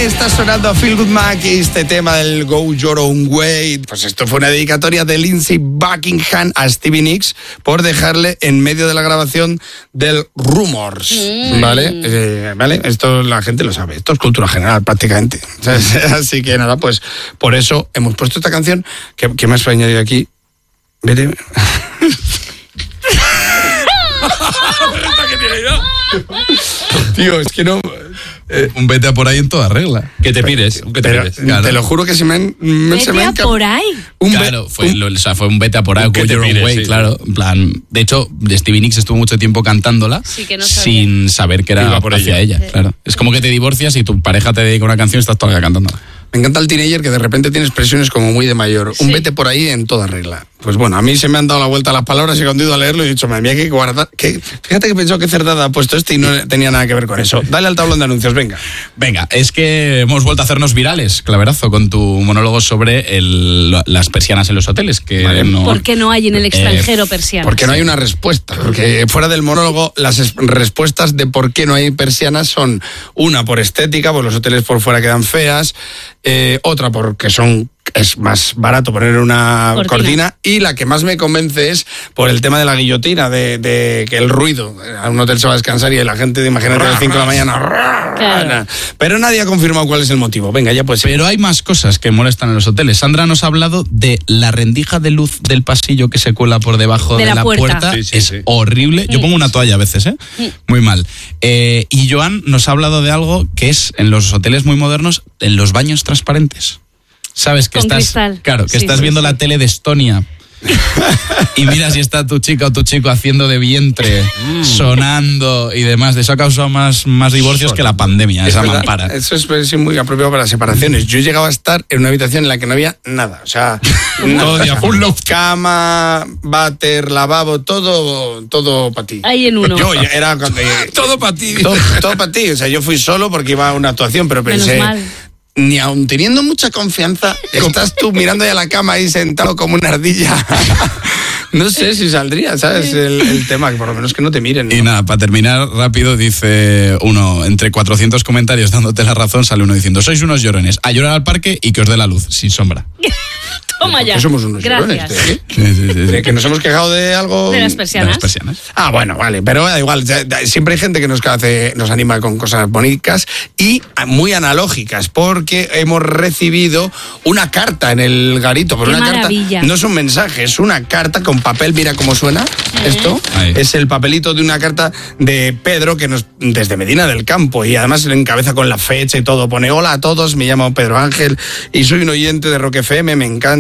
está sonando Feel Good Mac y este tema del Go Your Own Way. Pues esto fue una dedicatoria de Lindsey Buckingham a Stevie Nicks por dejarle en medio de la grabación del Rumours. ¿Vale? ¿Vale? Esto la gente lo sabe. Esto es cultura general prácticamente. Así que nada, pues por eso hemos puesto esta canción. ¿Qué más voy a añadir aquí? Vete. Tío, es que no... un vete a por ahí en toda regla. Que te pides, Claro. Te lo juro que se me han por ahí. Fue un vete a por ahí, Go Your Own Way, claro. En plan, de hecho, Stevie Nicks estuvo mucho tiempo cantándola sin saber que era hacia ella. Claro. Es como que te divorcias y tu pareja te dedica una canción y estás toda la vida cantándola. Me encanta el teenager que de repente tiene expresiones como muy de mayor. Un vete por ahí en toda regla. Pues bueno, a mí se me han dado la vuelta a las palabras y cuando he ido a leerlo he dicho, madre mía, que guardar. Fíjate que he pensado que Cerdada ha puesto y no tenía nada que ver con eso. Dale al tablón de anuncios, venga. Venga, es que hemos vuelto a hacernos virales, Claverazo, con tu monólogo sobre las persianas en los hoteles. ¿Por qué no hay en el extranjero persianas? Porque no hay una respuesta. Porque fuera del monólogo, las respuestas de por qué no hay persianas son una por estética, pues los hoteles por fuera quedan feas, otra porque es más barato poner una cortina, y la que más me convence es por el tema de la guillotina, de que el ruido, a un hotel se va a descansar y la gente, imagínate, a las 5 de la mañana. Claro. Pero nadie ha confirmado cuál es el motivo. Venga, ya pues. Pero hay más cosas que molestan en los hoteles. Sandra nos ha hablado de la rendija de luz del pasillo que se cuela por debajo de la puerta. Es horrible. Yo pongo una toalla a veces, muy mal. Y Joan nos ha hablado de algo que es en los hoteles muy modernos, en los baños transparentes. ¿Sabes? Que estás viendo la tele de Estonia y miras si está tu chica o tu chico haciendo de vientre, sonando y demás. De eso ha causado más divorcios que la pandemia, esa mampara. Eso es muy apropiado para las separaciones. Yo he llegado a estar en una habitación en la que no había nada. O sea, cama, váter, lavabo, todo para ti. Ahí en uno. Yo era todo para ti. Todo para ti. O sea, yo fui solo porque iba a una actuación, pero pensé... Menos mal. Ni aun teniendo mucha confianza, estás tú mirando ya la cama ahí sentado como una ardilla. No sé si saldría, ¿sabes? El tema, que por lo menos que no te miren, ¿no? Y nada, para terminar rápido, dice uno, entre 400 comentarios dándote la razón, sale uno diciendo, sois unos llorones, a llorar al parque y que os dé la luz, sin sombra. Toma ya. Que somos unos llorones. Sí. Que nos hemos quejado de algo... De las persianas. Ah, bueno, vale, pero da igual. Siempre hay gente que nos anima con cosas bonitas y muy analógicas, porque hemos recibido una carta en el garito. Pero ¡qué una maravilla! carta no es un mensaje, es una carta con papel. Mira cómo suena esto. Ahí. Es el papelito de una carta de Pedro, que desde Medina del Campo, y además se le encabeza con la fecha y todo. Pone, hola a todos, me llamo Pedro Ángel y soy un oyente de Rock FM, me encanta